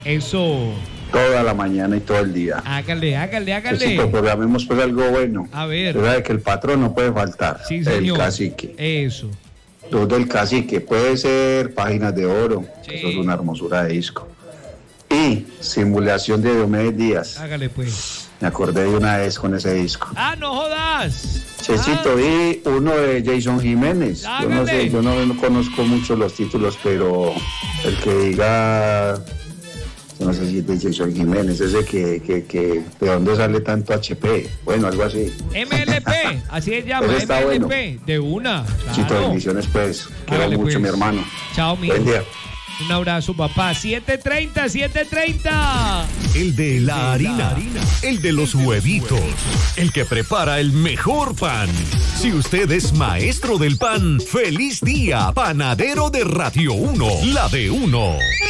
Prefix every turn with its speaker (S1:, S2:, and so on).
S1: Eso.
S2: Toda la mañana y todo el día.
S1: Hágale.
S2: Chesito, programemos pues algo bueno.
S1: A ver.
S2: Verdad de que el patrón no puede faltar.
S1: Sí, señor.
S2: El cacique.
S1: Eso.
S2: Dos del cacique. Puede ser Páginas de Oro.
S1: Sí.
S2: Eso es una hermosura de disco. Y Simulación de Diomedes Díaz.
S1: Hágale pues.
S2: Me acordé de una vez con ese disco.
S1: ¡Ah, no jodas!
S2: Chesito, y uno de Jason Jiménez. Yo no sé, yo no conozco mucho los títulos, pero el que diga, yo no sé si es de Jason Jiménez, ese que de dónde sale tanto HP, bueno, algo así.
S1: MLP, así se llama,
S2: Ese está
S1: MLP,
S2: bueno.
S1: de una.
S2: Chito,
S1: Claro.
S2: bendiciones pues, quiero
S1: Hágale,
S2: mucho
S1: pues.
S2: mi hermano.
S1: Chao, mijo.
S2: Buen día.
S1: Un abrazo, papá. 7:30.
S3: El de la harina, el de los huevitos, el que prepara el mejor pan. Si usted es maestro del pan, feliz día, panadero de Radio 1, la de uno.